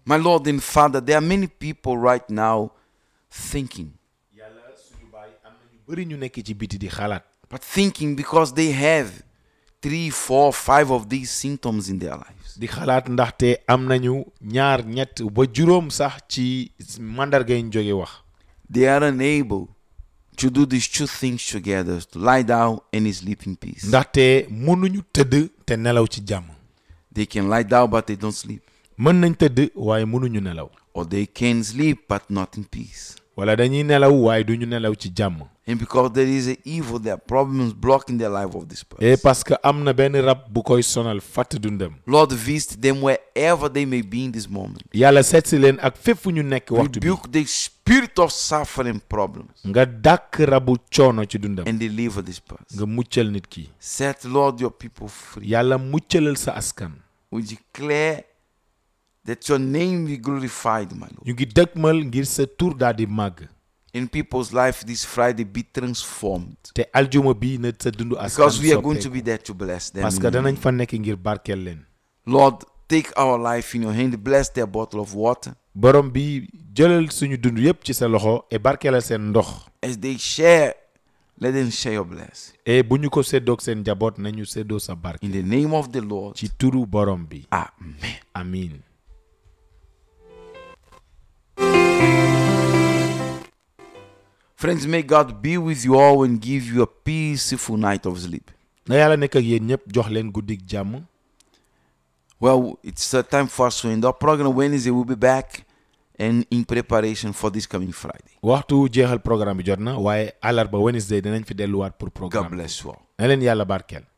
My Lord and Father, there are many people right now thinking. yàlla suñu baay am na ñu bëri ñu nekk ci biti di xalaat. But thinking because they have 3, 4, 5 of these symptoms in their lives. di xalaat ndaxte am nañu ñaar ñett ba juróom sax ci mandarga yi ñu jóge wax. They are unable to do these two things together, to lie down and sleep in peace. ndaxte mënuñu tëdd te nelaw ci jàmm. They can lie down but they don't sleep. mën nañ tëdd waaye mënuñu nelaw. Or they can sleep but not in peace. wala dañuy nelaw waaye duñu nelaw ci jàmm. And because there is an evil, there are problems blocking the life of this person. et parce que am na benn rab bu koy sonal fàtt dundam. Lord, visit them wherever they may be in this moment. yàlla seet si leen ak fépp fu ñu nekk waxtu bi. Rebuke the spirit of suffering problems nga dàkk rabu coono ci dundam. and deliver this person. nga muccal nit ki. Set, Lord, your people free. yàlla muccalal sa askan. We declare that your name be glorified, my Lord. ñu ngi dëgmal ngir sa tur daal di màgg. In people's life this Friday be transformed. te aljuma bi na sa dundu askan Because we are going to soppeeku. be there to bless them. parce que danañ fa nekk ngir barkeel leen. Lord, take our life in your hand. Bless their bottle of water. borom bi jëlal suñu dund yépp ci sa loxo et barkeelal seen ndox. As they share, let them share your blessing. et bu ñu ko séddoog seen njaboot nañu séddoo sa barke. In the name of the Lord. ci turu borom bi. Amen. amiin. Friends, may God be with you all and give you a peaceful night of sleep. na yàlla nekk ak yéen ñëpp jox leen guddik jàmm. Well, it's time for us to end our program. Wednesday we'll be back and in preparation for this coming Friday. waxtu jeexal programme bi jot na waaye àllarba Wednesday dinañ fi delluwaat pour God programme. bless you all. na leen yàlla barkeel.